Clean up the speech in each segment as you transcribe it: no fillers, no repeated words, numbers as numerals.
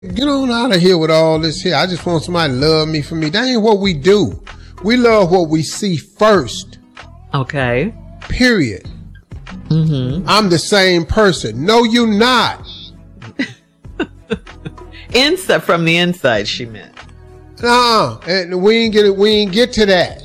Get on out of here with all this here. I just want somebody to love me for me. That ain't what we do. We love what we see first. Okay. Period. Mm-hmm. I'm the same person. No, you not. Inside, from the inside, she meant. And we ain't get to that.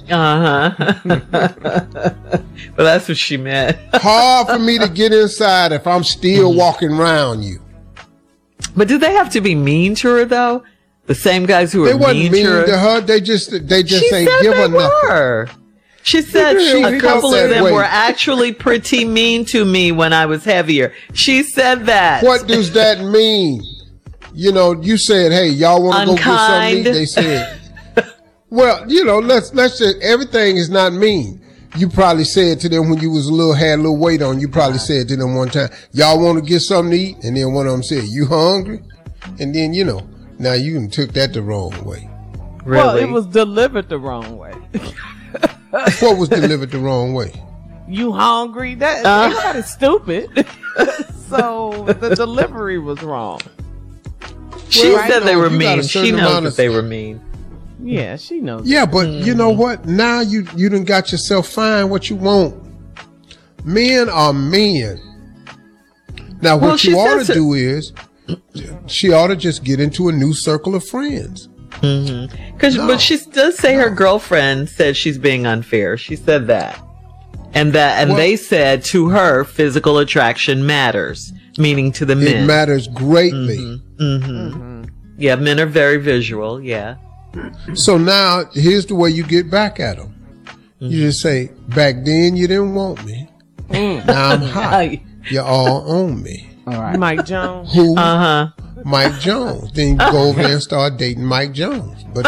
Well, that's what she meant. Hard for me to get inside if I'm still walking around you. But do they have to be mean to her though? The same guys who They were wasn't mean to her. They just She ain't said give her they nothing. were. She said She a felt couple of that them way. were actually pretty mean to me when I was heavier. She said that. What does that mean? You know, you said, "Hey, y'all want to go get something to eat?" They said, "Well, you know, let's just everything is not mean." You probably said to them when you was had a little weight on. You probably said to them one time, "Y'all want to get something to eat?" And then one of them said, "You hungry?" And then now you took that the wrong way. Really? Well, it was delivered the wrong way. What was delivered the wrong way? You hungry? That everybody's stupid. So the delivery was wrong. She Well, said they were you got a mean. She certain knows amount that of- they were mean. Yeah, she knows. Yeah, but you know what? Now you done got yourself find what you want. Men are men. Now Well, what she you ought says to do is she ought to just get into a new circle of friends. But she does say her girlfriend said she's being unfair. She said that. And they said to her physical attraction matters, meaning to the men. It matters greatly. Yeah, men are very visual. Yeah. So now here's the way you get back at them. You just say, "Back then you didn't want me. Now I'm hot. You're all on me." All right. Mike Jones. Who? Mike Jones. Then you go over there and start dating Mike Jones. But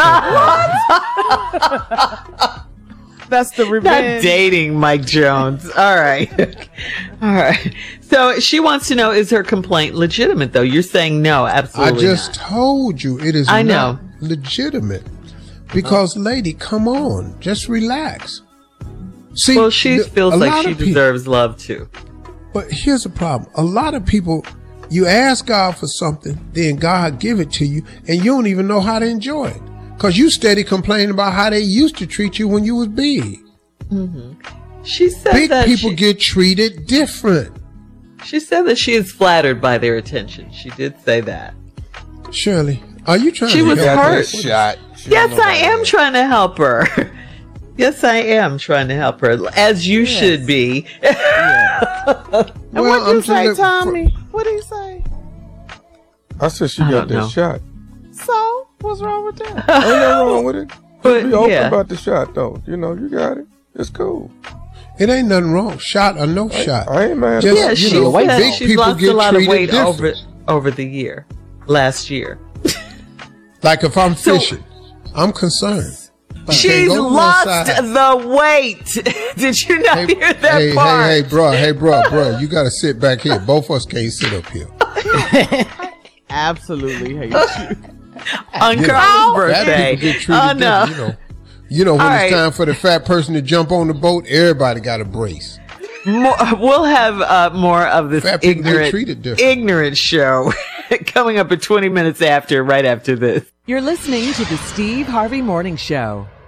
That's the Not revenge. dating Mike Jones. All right. All right. So she wants to know, is her complaint legitimate, though? You're saying no, I absolutely just not. told you it is I not know. legitimate. Because, lady, come on. Just relax. See, Well, she feels a like lot she of people- deserves love, too. But here's the problem. A lot of people, you ask God for something, then God give it to you, and you don't even know how to enjoy it. Because you steady complaining about how they used to treat you when you was big. She said Big that people she, get treated different. she said that she is flattered by their attention. She did say that. Shirley, are you trying She to was help hurt. us? Shot. Yes, I am trying to help her. Yes, I am trying to help her, as you should be. And Well, what I'm you say, just- Tommy? What did he say? I said she I got don't know. that shot. So what's wrong with that? Ain't nothing wrong with it. But, Be open yeah. about the shot, though. You know, you got it. It's cool. It ain't nothing wrong. Shot or no shot. I ain't mad. Just- Yeah, at she you know, said big she's people lost get a lot of treated weight different. over the last year. Like if I'm So- fishing, I'm concerned. But She's can't go to one lost side. the weight. Did you not hear that part? Hey, bro, you got to sit back here. Both of us can't sit up here. Absolutely hate you. On Carl's Fat birthday. people get treated Oh, no. different, you know when All it's right. time for the fat person to jump on the boat, everybody got a brace. We'll have more of this Fat people get treated different. ignorant show coming up at 20 minutes after, right after this. You're listening to the Steve Harvey Morning Show.